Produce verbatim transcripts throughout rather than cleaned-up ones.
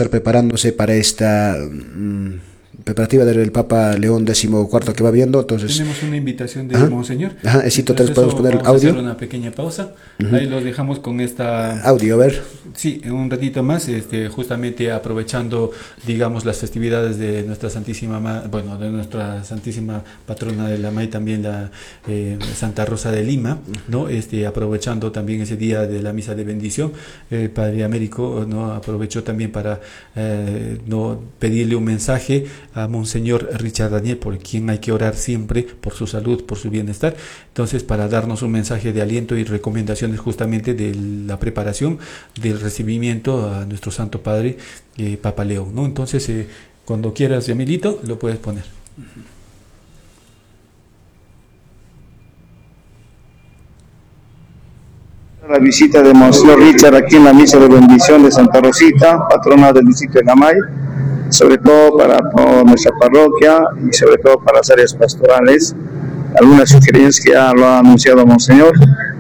estar preparándose para esta mm, preparativa del Papa León decimocuarto que va viendo. Entonces tenemos una invitación de ajá, Monseñor. Ajá, éxito, te podemos poner el vamos audio. a hacer una pequeña pausa. Uh-huh. Ahí los dejamos con esta audio, a ver. Sí, un ratito más, este, justamente aprovechando, digamos, las festividades de nuestra Santísima, bueno, de nuestra Santísima Patrona de la M A Y, también la eh, Santa Rosa de Lima, ¿no? Este, aprovechando también ese día de la misa de bendición, el Padre Américo, ¿no? Aprovechó también para eh, no pedirle un mensaje a Monseñor Richard Daniel, por quien hay que orar siempre por su salud, por su bienestar. Entonces, para darnos un mensaje de aliento y recomendaciones justamente de la preparación del recibimiento a nuestro Santo Padre, eh, Papa León, ¿no? Entonces, eh, cuando quieras, Yamilito, lo puedes poner. La visita de Monseñor Richard aquí en la misa de bendición de Santa Rosita, patrona del distrito de la M A Y, sobre todo para, para nuestra parroquia y sobre todo para las áreas pastorales. Algunas sugerencias que ya lo ha anunciado Monseñor,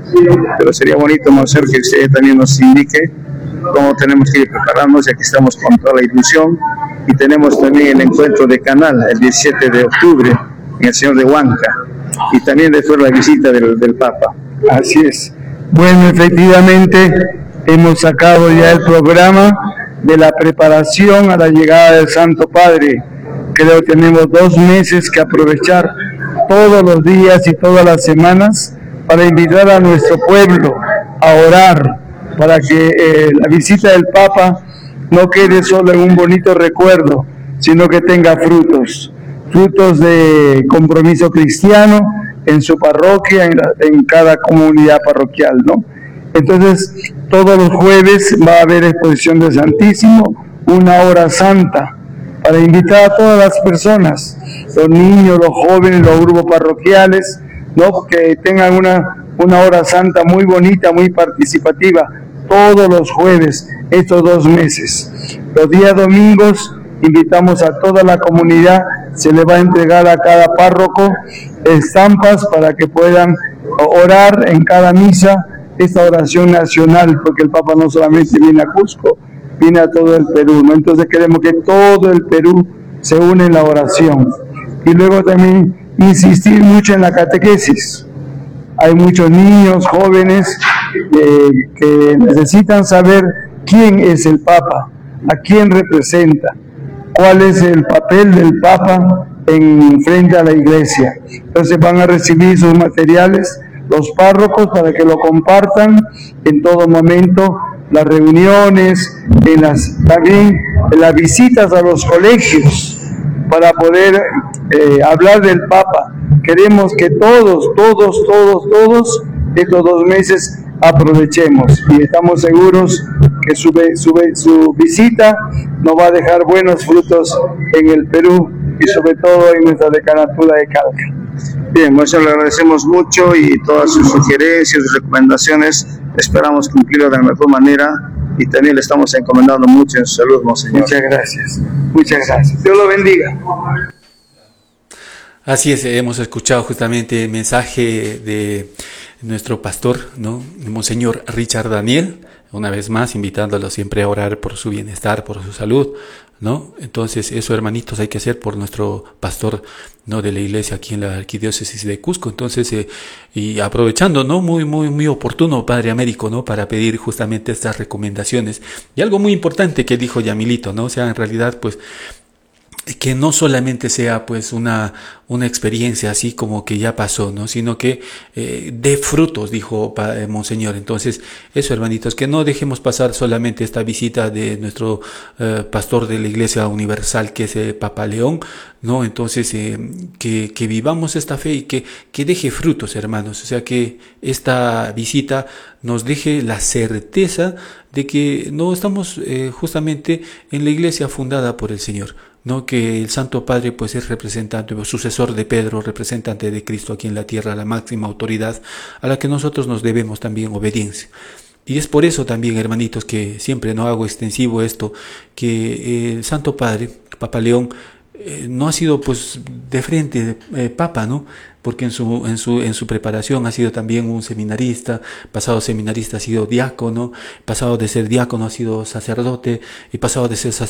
pero sería bonito, Monseñor, que usted también nos indique cómo tenemos que ir prepararnos, ya que estamos con toda la ilusión, y tenemos también el encuentro de Canal el diecisiete de octubre en el Señor de Huanca, y también después la visita del, del Papa. Así es. Bueno, efectivamente hemos sacado ya el programa de la preparación a la llegada del Santo Padre. Creo que tenemos dos meses que aprovechar todos los días y todas las semanas para invitar a nuestro pueblo a orar, para que eh, la visita del Papa no quede solo en un bonito recuerdo, sino que tenga frutos, frutos de compromiso cristiano en su parroquia, en, la, en cada comunidad parroquial, ¿no? Entonces, todos los jueves va a haber exposición del Santísimo, una hora santa, para invitar a todas las personas, los niños, los jóvenes, los grupos parroquiales, ¿no? Que tengan una, una hora santa muy bonita, muy participativa, todos los jueves, estos dos meses. Los días domingos invitamos a toda la comunidad, se le va a entregar a cada párroco estampas para que puedan orar en cada misa esta oración nacional, porque el Papa no solamente viene a Cusco, viene a todo el Perú, ¿no? Entonces queremos que todo el Perú se une en la oración. Y luego también insistir mucho en la catequesis. Hay muchos niños, jóvenes, eh, que necesitan saber quién es el Papa, a quién representa, cuál es el papel del Papa en frente a la Iglesia. Entonces van a recibir sus materiales los párrocos para que lo compartan en todo momento, las reuniones, en las, también en las visitas a los colegios, para poder eh, hablar del Papa. Queremos que todos, todos, todos, todos estos dos meses aprovechemos, y estamos seguros que su, su, su visita nos va a dejar buenos frutos en el Perú y sobre todo en nuestra decanatura de Calca. Bien, Monseñor, le agradecemos mucho y todas sus sugerencias y recomendaciones esperamos cumplirlo de la mejor manera, y también le estamos encomendando mucho en su salud, Monseñor. Muchas gracias, muchas gracias. Dios lo bendiga. Así es, hemos escuchado justamente el mensaje de nuestro pastor, ¿no? Monseñor Richard Daniel, una vez más invitándolo siempre a orar por su bienestar, por su salud, ¿no? Entonces eso, hermanitos, hay que hacer por nuestro pastor, ¿no? De la iglesia aquí en la arquidiócesis de Cusco. Entonces, eh, y aprovechando, ¿no? Muy, muy, muy oportuno, Padre Américo, ¿no? Para pedir justamente estas recomendaciones. Y algo muy importante que dijo Yamilito, ¿no? O sea, en realidad, pues, que no solamente sea pues una, una experiencia así como que ya pasó, ¿no? Sino que eh, dé frutos, dijo eh, Monseñor. Entonces, eso, hermanitos, que no dejemos pasar solamente esta visita de nuestro eh, pastor de la Iglesia Universal, que es el Papa León, ¿no? Entonces, eh, que, que vivamos esta fe y que, que deje frutos, hermanos. O sea, que esta visita nos deje la certeza de que no estamos eh, justamente en la iglesia fundada por el Señor, ¿no? Que el Santo Padre pues es representante, sucesor de Pedro, representante de Cristo aquí en la tierra, la máxima autoridad a la que nosotros nos debemos también obediencia. Y es por eso también, hermanitos, que siempre no hago extensivo esto, que el Santo Padre, Papa León, eh, no ha sido pues de frente eh, Papa, ¿no? Porque en su, en su, en su preparación ha sido también un seminarista, pasado seminarista ha sido diácono, pasado de ser diácono ha sido sacerdote, y pasado de ser sacerdote